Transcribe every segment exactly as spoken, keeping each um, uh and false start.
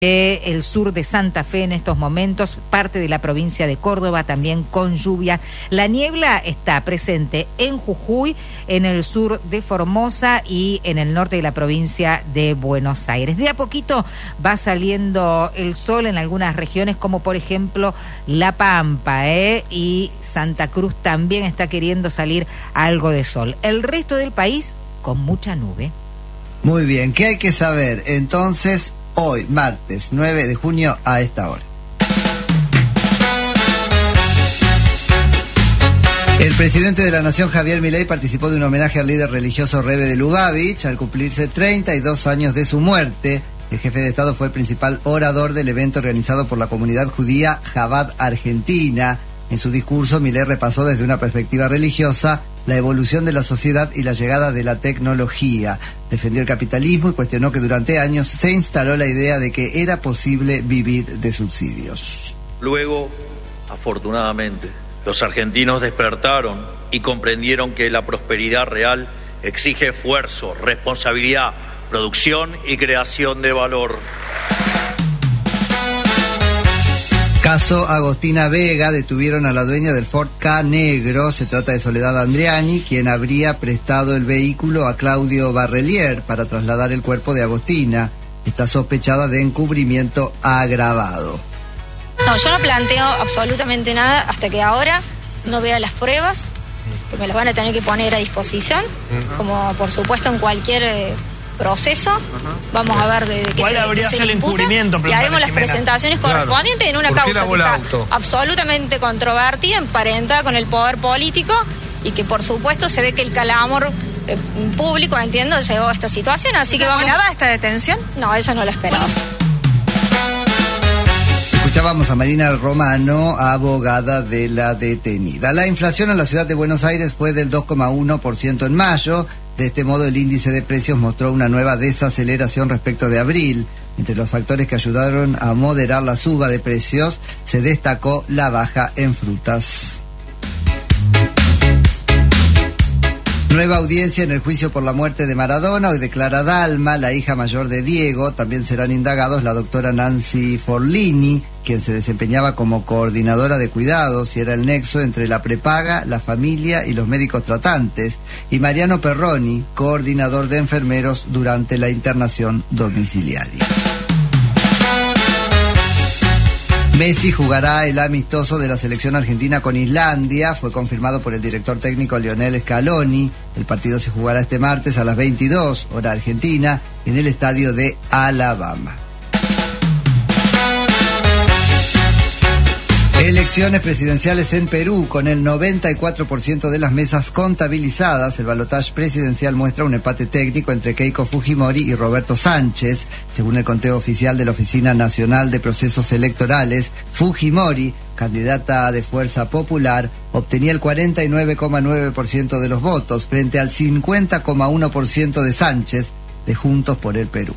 El sur de Santa Fe en estos momentos, parte de la provincia de Córdoba también con lluvia. La niebla está presente en Jujuy, en el sur de Formosa y en el norte de la provincia de Buenos Aires. De a poquito va saliendo el sol en algunas regiones, como por ejemplo La Pampa, ¿eh? y Santa Cruz también está queriendo salir algo de sol. El resto del país con mucha nube. Muy bien, ¿qué hay que saber? Entonces, hoy, martes nueve de junio, a esta hora. El presidente de la Nación, Javier Milei, participó de un homenaje al líder religioso Rebbe de Lubavitch al cumplirse treinta y dos años de su muerte. El jefe de Estado fue el principal orador del evento organizado por la comunidad judía Chabad Argentina. En su discurso, Milei repasó desde una perspectiva religiosa la evolución de la sociedad y la llegada de la tecnología. Defendió el capitalismo y cuestionó que durante años se instaló la idea de que era posible vivir de subsidios. Luego, afortunadamente, los argentinos despertaron y comprendieron que la prosperidad real exige esfuerzo, responsabilidad, producción y creación de valor. Caso Agostina Vega, detuvieron a la dueña del Ford Ka negro. Se trata de Soledad Andriani, quien habría prestado el vehículo a Claudio Barrelier para trasladar el cuerpo de Agostina. Está sospechada de encubrimiento agravado. No, yo no planteo absolutamente nada hasta que ahora no vea las pruebas, que me las van a tener que poner a disposición, uh-huh. como por supuesto en cualquier eh, proceso. Uh-huh. Vamos a ver de, de qué ¿Cuál se, habría sido el encubrimiento? Y haremos las presentaciones claro. correspondientes en una causa que está auto? absolutamente controvertida, emparentada con el poder político, y que por supuesto se ve que el calamor eh, público, entiendo, llegó a esta situación, así que vamos... ¿Esperaba esta detención? No, eso no lo esperaba. Escuchábamos a Marina Romano, abogada de la detenida. La inflación en la ciudad de Buenos Aires fue del dos coma uno por ciento en mayo. De este modo, el índice de precios mostró una nueva desaceleración respecto de abril. Entre los factores que ayudaron a moderar la suba de precios, se destacó la baja en frutas. Nueva audiencia en el juicio por la muerte de Maradona. Hoy declara Dalma, la hija mayor de Diego. También serán indagados la doctora Nancy Forlini, quien se desempeñaba como coordinadora de cuidados y era el nexo entre la prepaga, la familia y los médicos tratantes, y Mariano Perroni, coordinador de enfermeros durante la internación domiciliaria. Messi jugará el amistoso de la selección argentina con Islandia. Fue confirmado por el director técnico Lionel Scaloni. El partido se jugará este martes a las veintidós, hora argentina, en el estadio de Alabama. Elecciones presidenciales en Perú. Con el noventa y cuatro por ciento de las mesas contabilizadas, el balotaje presidencial muestra un empate técnico entre Keiko Fujimori y Roberto Sánchez. Según el conteo oficial de la Oficina Nacional de Procesos Electorales, Fujimori, candidata de Fuerza Popular, obtenía el cuarenta y nueve coma nueve por ciento de los votos frente al cincuenta coma uno por ciento de Sánchez, de Juntos por el Perú.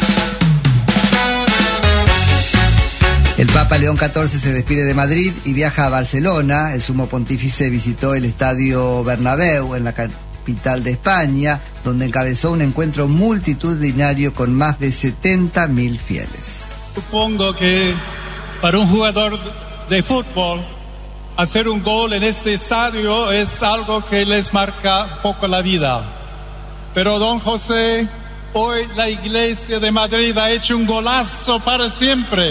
El Papa León catorce se despide de Madrid y viaja a Barcelona. El sumo pontífice visitó el estadio Bernabéu en la capital de España, donde encabezó un encuentro multitudinario con más de setenta mil fieles. Supongo que para un jugador de fútbol, hacer un gol en este estadio es algo que les marca un poco la vida. Pero don José, hoy la Iglesia de Madrid ha hecho un golazo para siempre.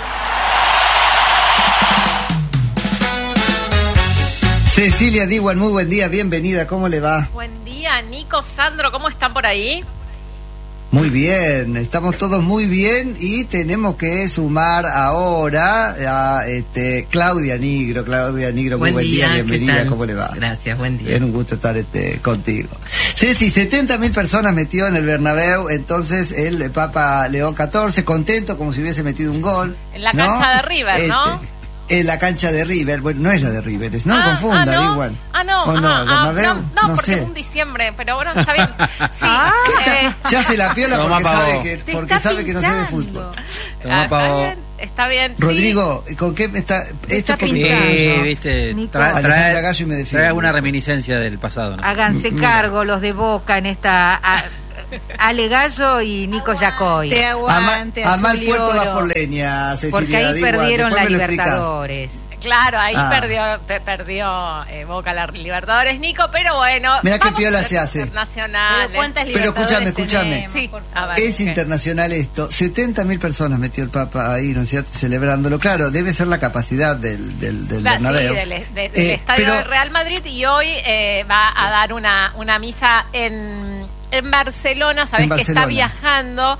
Cecilia Diwan, muy buen día, bienvenida, ¿cómo le va? Buen día, Nico, Sandro, ¿cómo están por ahí? Muy bien, estamos todos muy bien y tenemos que sumar ahora a este, Claudia Nigro. Claudia Nigro, muy buen, buen día, día bienvenida, ¿cómo le va? Gracias, buen día. Es un gusto estar este, contigo. Ceci, setenta mil personas metió en el Bernabéu, entonces el Papa León catorce, contento como si hubiese metido un gol. En la ¿no? cancha de River, este, ¿no? En la cancha de River, bueno, no es la de River, es, no ah, confunda, ah, no. igual. Ah, no, no, ah, Bernabéu, ah, no, no, no porque sé. es un diciembre, pero bueno, está bien. Sí, ah, eh, ya se la piola porque sabe que Te porque sabe que no sé de fútbol. Ah, está bien, está bien. Rodrigo, sí. ¿Con qué me está? Te esto está pinchando. Sí, viste, trae, trae, trae alguna reminiscencia del pasado, ¿no? Háganse cargo los de Boca en esta a, Ale Gallo y Nico Yacoy. Te aguante, a, a mal Azul y puerto Oro. vas por leña, Cecilia. Porque ahí digo, perdieron después la me lo explicás. Libertadores. Claro, ahí Ah. perdió pe- perdió eh, Boca la Libertadores, Nico, pero bueno. Mirá qué vamos piola a se hace. Internacionales. Pero ¿cuántas Pero Libertadores escúchame, escúchame. tenemos, Sí, por a favor? ver. Es ¿qué? internacional esto. setenta mil personas metió el Papa ahí, ¿no es cierto? Celebrándolo. Claro, debe ser la capacidad del, del, del La- Bernabéu. sí, del, de- del Eh, estadio pero- del Real Madrid, y hoy eh, va a dar una, una misa en, en Barcelona. Sabés En que está Barcelona. viajando.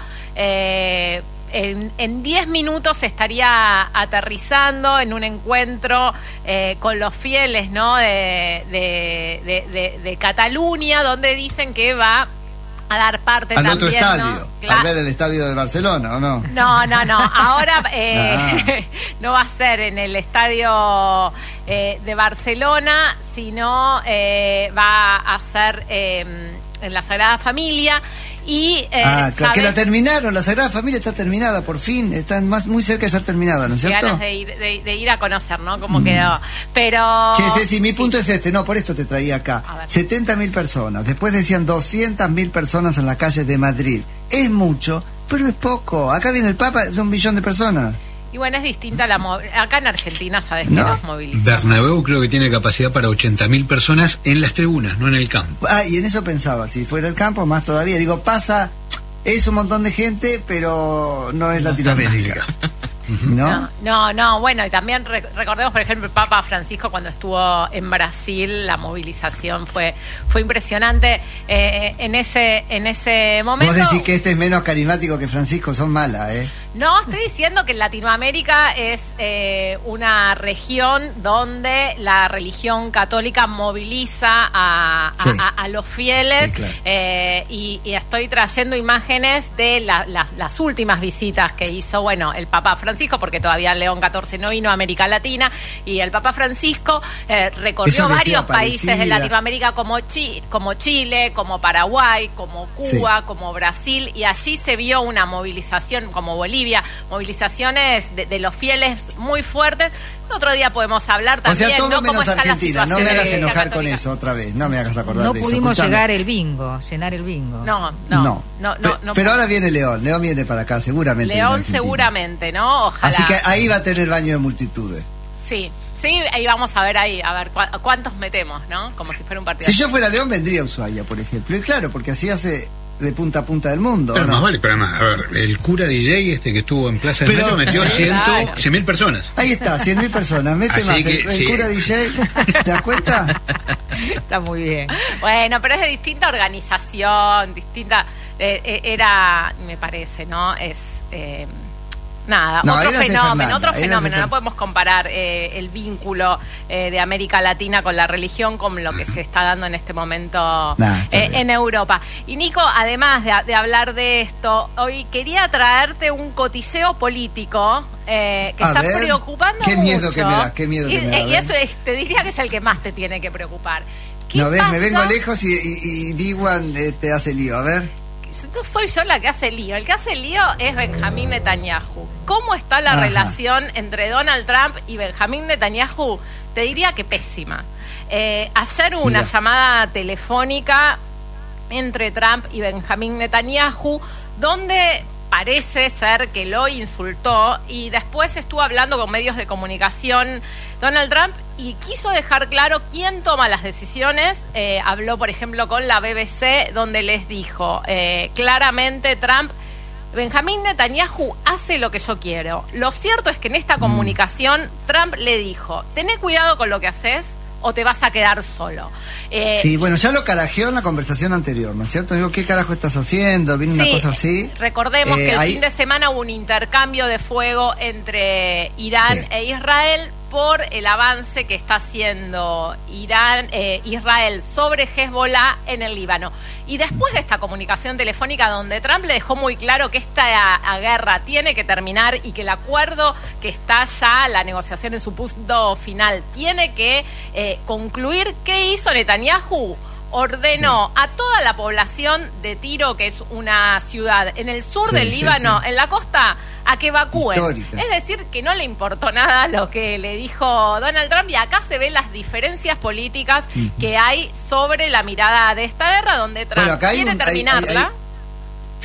Eh, en en diez minutos estaría aterrizando en un encuentro eh, con los fieles, ¿no? de, de, de, de- de Cataluña, donde dicen que va a dar parte Al también, otro estadio, ¿no? Claro. al ver el estadio de Barcelona, ¿o no? No, no, no. Ahora eh, Ah. no va a ser en el estadio eh, de Barcelona, sino eh, va a ser eh, en la Sagrada Familia. Y, eh, ah, claro, que ¿sabés? la terminaron, la Sagrada Familia está terminada, por fin, está más, muy cerca de ser terminada, ¿no es Qué cierto? ganas de ir, de, de ir a conocer, ¿no? Cómo quedó. Pero... Che, Ceci, mi punto es este, no, por esto te traía acá. A ver. setenta mil personas, después decían doscientas mil personas en las calles de Madrid. Es mucho, pero es poco. Acá viene el Papa, es un billón de personas. Y bueno, es distinta la... mo- Acá en Argentina, ¿sabes ¿No? que nos movilizamos? Bernabéu creo que tiene capacidad para ochenta mil personas en las tribunas, no en el campo. Ah, y en eso pensaba, si fuera el campo, más todavía. Digo, pasa, es un montón de gente, pero no es Latinoamérica. ¿No? No, no, no, bueno, y también rec- recordemos, por ejemplo, el Papa Francisco cuando estuvo en Brasil, la movilización fue fue impresionante eh, en ese en ese momento. Vos decís que este es menos carismático que Francisco, son malas, ¿eh? No, estoy diciendo que Latinoamérica es eh, una región donde la religión católica moviliza a, a- Sí. a- a los fieles, Sí, claro. eh, y, y estoy trayendo imágenes de la- la- las últimas visitas que hizo, bueno, el Papa Francisco, porque todavía León catorce no vino a América Latina, y el Papa Francisco eh, recorrió Eso decía varios países de Aparecida. Latinoamérica como, Chi- como Chile, como Paraguay, como Cuba, como Brasil, y allí se vio una movilización, como Bolivia, movilizaciones de, de los fieles muy fuertes. Otro día podemos hablar O también, sea, todo ¿no? Cómo menos está la Argentina, no situación me de hagas la Iglesia enojar con Católica. eso otra vez, no me hagas acordar No de eso. pudimos Escuchame. llegar el bingo, llenar el bingo. No, no, no, no, no, Pe- no pero puedo. ahora viene León, León viene para acá, seguramente. viene a León Argentina. seguramente, ¿no? Ojalá. Así que ahí va a tener baño de multitudes. Sí, sí, ahí vamos a ver ahí, a ver cua- cuántos metemos, ¿no? Como si fuera un partido. Si yo fuera León, vendría a Ushuaia, por ejemplo. Y claro, porque así hace de punta a punta del mundo. Pero ¿no? más vale, pero además, a ver, el cura D J este que estuvo en Plaza de Pero- Mayo metió Sí, claro. cien mil personas. Ahí está, cien mil personas. Mete Así más. que, el, el sí. cura D J, ¿te das cuenta? Está muy bien. Bueno, pero es de distinta organización, distinta. eh, eh, era, me parece, ¿no? Es. eh, Nada, No, otro era de fenómeno, Fernanda, otro era de fenómeno. Fer- No podemos comparar eh, el vínculo eh, de América Latina con la religión con lo que se está dando en este momento Nah, está eh, bien. en Europa. Y Nico, además de, de hablar de esto, hoy quería traerte un cotilleo político eh, que A está ver, preocupando qué miedo mucho. que me da, qué miedo y, que me da, y a ver. eso es- te diría que es el que más te tiene que preocupar. ¿Qué No ves, me pasa? vengo lejos y, y, y Diwan eh, te hace lío. A ver. No soy yo la que hace lío. El que hace lío es Benjamín Netanyahu. ¿Cómo está la Ajá. relación entre Donald Trump y Benjamín Netanyahu? Te diría que pésima. Eh, ayer hubo una Mira. llamada telefónica entre Trump y Benjamín Netanyahu, donde parece ser que lo insultó, y después estuvo hablando con medios de comunicación Donald Trump y quiso dejar claro quién toma las decisiones. Eh, habló, por ejemplo, con la B B C, donde les dijo eh, claramente Trump: Benjamín Netanyahu hace lo que yo quiero. Lo cierto es que en esta comunicación Trump le dijo: tené cuidado con lo que haces o te vas a quedar solo. Eh, Sí, bueno, ya lo carajeó en la conversación anterior, ¿no es cierto? Digo, ¿qué carajo estás haciendo? Viene una Sí, cosa así. Recordemos Eh, que el ahí- fin de semana hubo un intercambio de fuego entre Irán Sí. e Israel por el avance que está haciendo Irán, eh, Israel sobre Hezbollah en el Líbano. Y después de esta comunicación telefónica donde Trump le dejó muy claro que esta a, guerra tiene que terminar y que el acuerdo que está ya, la negociación en su punto final, tiene que eh, concluir, ¿qué hizo Netanyahu? Ordenó a toda la población de Tiro, que es una ciudad en el sur Sí, del sí, Líbano, sí. en la costa, a que evacúen. Histórica. Es decir, que no le importó nada lo que le dijo Donald Trump, y acá se ven las diferencias políticas que hay sobre la mirada de esta guerra, donde Trump Bueno, acá hay quiere un- hay- terminarla. hay- hay-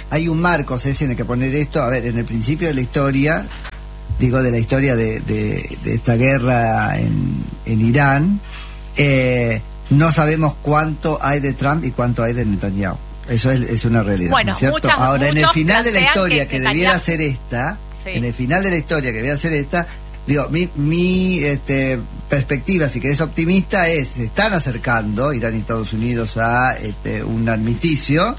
hay un marco, Ceci, en el que poner esto. A ver, en el principio de la historia, digo de la historia de, de, de esta guerra en, en Irán, eh, no sabemos cuánto hay de Trump y cuánto hay de Netanyahu. Eso es, es una realidad, bueno, ¿no es cierto? muchas, Ahora, en el final de la historia que, que Netanyahu... debiera ser esta, sí. en el final de la historia que debiera ser esta, digo, mi, mi este, perspectiva, si querés optimista, es, se están acercando Irán y Estados Unidos a este, un armisticio,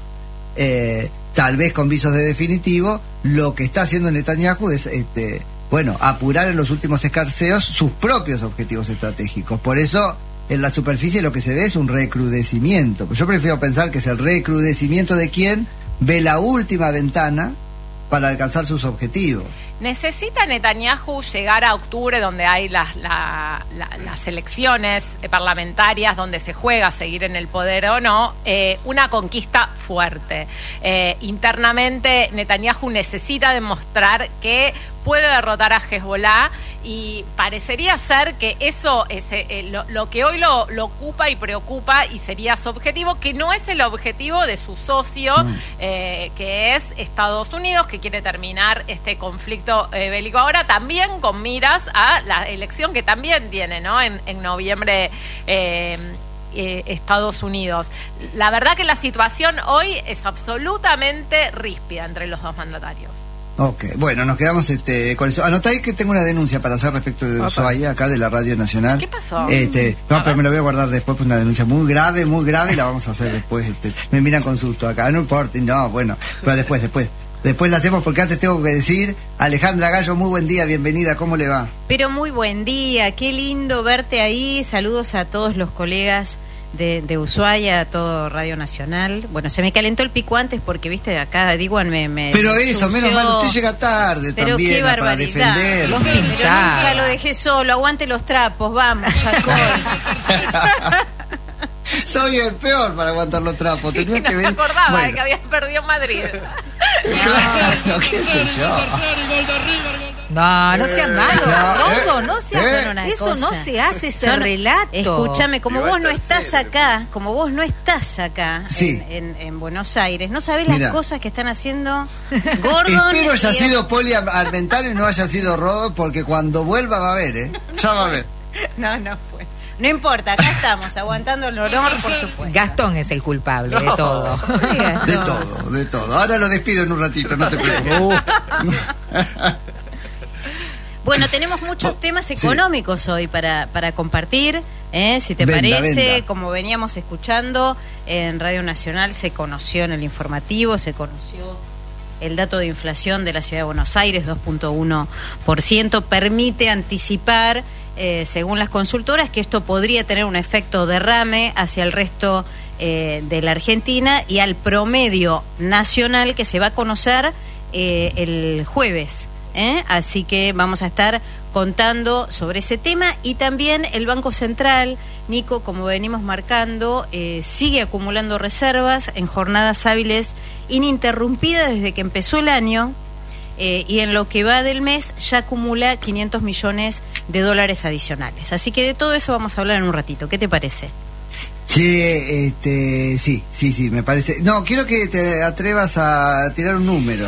eh, tal vez con visos de definitivo. Lo que está haciendo Netanyahu es, este, bueno, apurar en los últimos escarceos sus propios objetivos estratégicos. Por eso, en la superficie lo que se ve es un recrudecimiento. Yo prefiero pensar que es el recrudecimiento de quien ve la última ventana para alcanzar sus objetivos. ¿Necesita Netanyahu llegar a octubre, donde hay las, la, la, las elecciones parlamentarias, donde se juega seguir en el poder o no, eh, una conquista fuerte? Eh, internamente, Netanyahu necesita demostrar que puede derrotar a Hezbollah, y parecería ser que eso es eh, lo, lo que hoy lo, lo ocupa y preocupa, y sería su objetivo, que no es el objetivo de su socio, mm. eh, que es Estados Unidos, que quiere terminar este conflicto eh, bélico ahora, también con miras a la elección que también tiene, ¿no? En, en noviembre eh, eh, Estados Unidos. La verdad que la situación hoy es absolutamente ríspida entre los dos mandatarios. Ok, bueno, nos quedamos este, con eso. Anotáis que tengo una denuncia para hacer respecto de Ushuaia, acá de la Radio Nacional. ¿Qué pasó? Este, no, pero me la voy a guardar después, pues una denuncia muy grave, muy grave, y la vamos a hacer después. Este, me miran con susto acá, no importa, no, bueno, pero después, después. Después la hacemos, porque antes tengo que decir, Alejandra Gallo, muy buen día, bienvenida, ¿cómo le va? Pero muy buen día, qué lindo verte ahí, saludos a todos los colegas de, de Ushuaia, a todo Radio Nacional. Bueno, se me calentó el pico antes porque, viste, acá Diguan me... me pero eso, menos mal, usted llega tarde pero también qué para defender. Los pero nunca lo dejé solo, aguante los trapos, vamos, Jacob. Soy el peor para aguantar los trapos. Tenía no que venir. me acordaba bueno. de que habías perdido en Madrid. Claro, qué sé yo. No, no seas malo, no, Rodo, eh, no seas eh, una Eso cosa. No se hace, ese Son, relato. Escúchame, como vos no estás acá, como vos no estás acá sí. en, en, en Buenos Aires, no sabés Mirá. las cosas que están haciendo Gordon. Espero haya y sido el... Poli Armentano y no haya sido Rodo, porque cuando vuelva va a ver, ¿eh? Ya va a ver. No, no fue. No importa, acá estamos, aguantando el honor, por supuesto. Gastón es el culpable no. de todo. De todo, de todo. Ahora lo despido en un ratito, no te preocupes. Bueno, tenemos muchos temas económicos sí. hoy para, para compartir, ¿eh? Si te venda, parece, venda. Como veníamos escuchando, en Radio Nacional se conoció en el informativo, se conoció el dato de inflación de la Ciudad de Buenos Aires, dos punto uno por ciento, permite anticipar, eh, según las consultoras, que esto podría tener un efecto derrame hacia el resto eh, de la Argentina y al promedio nacional que se va a conocer eh, el jueves. ¿Eh? Así que vamos a estar contando sobre ese tema, y también el Banco Central, Nico, como venimos marcando, eh, sigue acumulando reservas en jornadas hábiles ininterrumpidas desde que empezó el año, eh, y en lo que va del mes ya acumula quinientos millones de dólares adicionales. Así que de todo eso vamos a hablar en un ratito. ¿Qué te parece? Che, este, sí, sí, sí, me parece. No, quiero que te atrevas a tirar un número.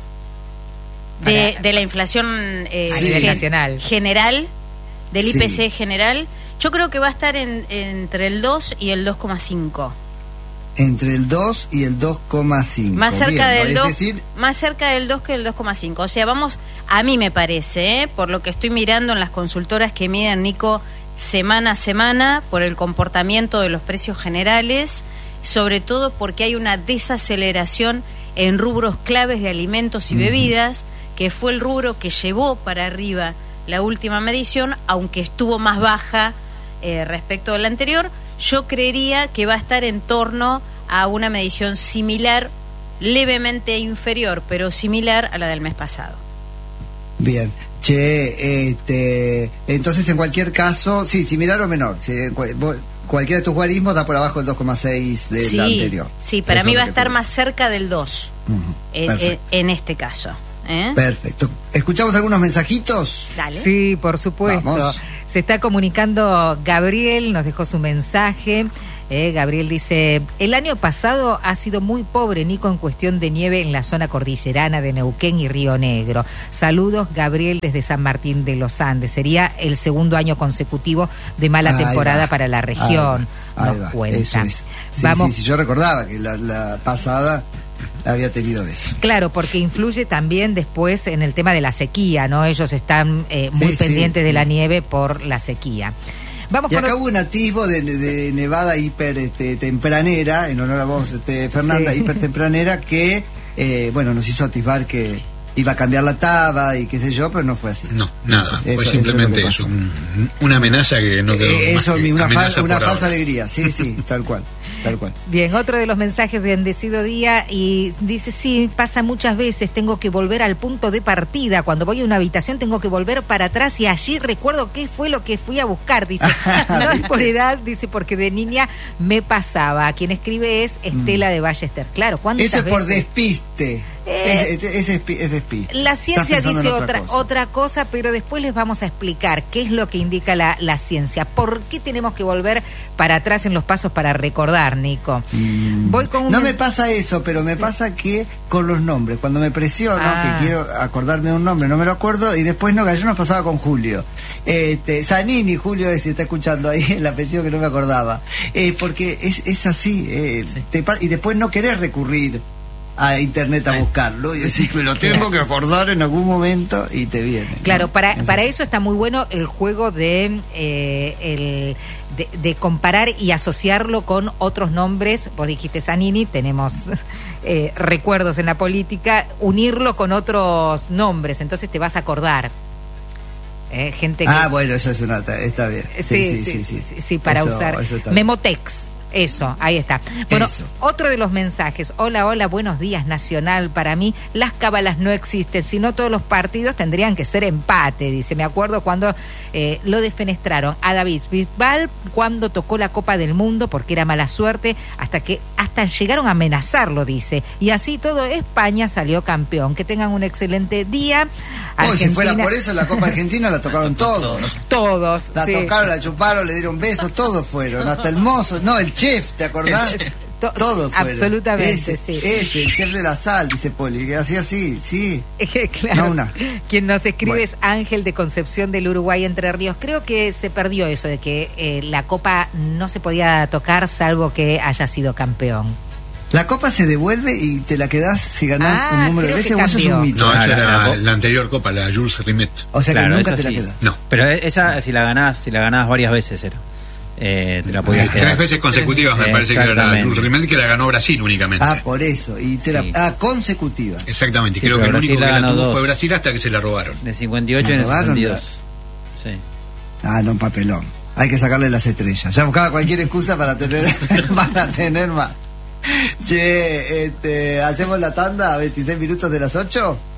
De, de la inflación eh, a nivel nacional general, del sí. I P C general, yo creo que va a estar en, entre el dos y el dos coma cinco. Entre el dos y el dos coma cinco. Más cerca Bien, del ¿no? dos, es decir... más cerca del dos que el dos coma cinco. O sea, vamos, a mí me parece, ¿eh? Por lo que estoy mirando en las consultoras que miden, Nico, semana a semana, por el comportamiento de los precios generales, sobre todo porque hay una desaceleración en rubros claves de alimentos y bebidas, uh-huh. que fue el rubro que llevó para arriba la última medición, aunque estuvo más baja eh, respecto a la anterior. Yo creería que va a estar en torno a una medición similar, levemente inferior, pero similar a la del mes pasado. Bien, che, este, entonces en cualquier caso, sí, similar o menor, si, cualquiera de tus guarismos da por abajo el dos coma seis de sí, la anterior. Sí, para Eso mí va a estar puede. más cerca del dos, uh-huh. en, en, en este caso. ¿Eh? Perfecto. ¿Escuchamos algunos mensajitos? Dale. Sí, por supuesto. Vamos. Se está comunicando Gabriel, nos dejó su mensaje. Eh, Gabriel dice, el año pasado ha sido muy pobre, Nico, en cuestión de nieve en la zona cordillerana de Neuquén y Río Negro. Saludos, Gabriel, desde San Martín de los Andes. Sería el segundo año consecutivo de mala Ahí temporada va. para la región. Ahí va. Nos Ahí cuenta. va. Eso es. Sí, Vamos. sí, sí, yo recordaba que la, la pasada había tenido eso. Claro, porque influye también después en el tema de la sequía, ¿no? Ellos están eh, muy Sí, pendientes sí, de sí. la nieve por la sequía. Vamos Y con acá ot- hubo un atisbo de, de- de nevada hiper este, tempranera, en honor a vos, este, Fernanda, Sí. hiper tempranera, que, eh, bueno, nos hizo atisbar que iba a cambiar la taba y qué sé yo, pero no fue así. No, nada. Eso- fue eso simplemente es lo que eso, pasó. un- una amenaza que no quedó Eh, más eso, que mi- una, amenaza fal- una por falsa ahora. alegría, sí, sí, tal cual, tal cual. Bien, otro de los mensajes, bendecido día, y dice, sí, pasa muchas veces, tengo que volver al punto de partida, cuando voy a una habitación tengo que volver para atrás y allí recuerdo qué fue lo que fui a buscar, dice, no es por edad, dice, porque de niña me pasaba. Quien escribe es Estela de Ballester. Claro, ¿cuántas Eso es por veces? despiste. Eh, es, es, es, es despiste. La Estás ciencia pensando en dice otra, cosa. otra cosa, pero después les vamos a explicar qué es lo que indica la, la ciencia. ¿Por qué tenemos que volver para atrás en los pasos para recordar, Nico? Mm. Voy con un No men- me pasa eso, pero me Sí. pasa que con los nombres, cuando me presiono, Ah. que quiero acordarme de un nombre, no me lo acuerdo, y después no, que ayer nos pasaba con Julio. Este, Zanini, Julio, si está escuchando ahí el apellido que no me acordaba. Eh, porque es, es así, eh, te pa- y después no querés recurrir a internet a buscarlo, y decís, me lo tengo que acordar en algún momento, y te viene. Claro, ¿no? para, Es para así. eso está muy bueno el juego de, eh, el, de, de comparar y asociarlo con otros nombres. Vos dijiste Zanini, tenemos eh, recuerdos en la política, unirlo con otros nombres, entonces te vas a acordar. Eh, gente que, Ah, bueno, eso es una, está bien. Sí, sí, sí, sí, sí, para Eso- usar eso está bien. Memotex. Eso, ahí está. Bueno, Eso. otro de los mensajes. Hola, hola, buenos días, Nacional. Para mí, las cábalas no existen, sino todos los partidos tendrían que ser empate, dice. Me acuerdo cuando eh, lo defenestraron a David Bisbal cuando tocó la Copa del Mundo porque era mala suerte, hasta que hasta llegaron a amenazarlo, dice. Y así todo, España salió campeón. Que tengan un excelente día. Oh, si fuera Argentina- por eso, la Copa Argentina la tocaron todos. Todos. La sí. tocaron, la chuparon, le dieron besos, todos fueron. Hasta el mozo, no, el chef, ¿te acordás? To- Todos fueron. absolutamente, ese, sí. Ese, el chef de la sal, dice Poli, que hacía así, sí. Claro. No una. Quien nos escribe Bueno. es Ángel de Concepción del Uruguay, Entre Ríos. Creo que se perdió eso de que eh, la copa no se podía tocar salvo que haya sido campeón. La copa se devuelve y te la quedás si ganás Ah, un número de creo veces, que o eso es cambió. un mito. No, esa Ah, la- era la- la anterior copa, la Jules Rimet. O sea que Claro, nunca esa te la sí. quedás. No. Pero esa, si la ganás, si la ganás varias veces era. Eh, te la podías Tres quedar. veces consecutivas me parece que era la Exactamente. Jules Rimet, que la ganó Brasil únicamente. Ah, por eso. Y te la, Sí. ah, consecutiva. Exactamente, Sí, creo que pero el único Brasil que la la ganó tuvo dos. fue Brasil hasta que se la robaron. De cincuenta y ocho y en el ¿La robaron? sesenta y dos. Sí. Ah, no, un papelón. Hay que sacarle las estrellas. Ya buscaba cualquier excusa para tener, para tener más. Che, este, hacemos la tanda a veintiséis minutos de las ocho.